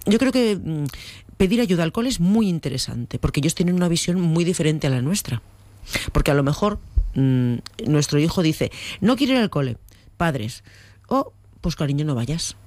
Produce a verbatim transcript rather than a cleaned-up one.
yo creo que mm, pedir ayuda al cole es muy interesante, porque ellos tienen una visión muy diferente a la nuestra. Porque a lo mejor mmm, nuestro hijo dice, no quiero ir al cole, padres, o oh, pues cariño, no vayas.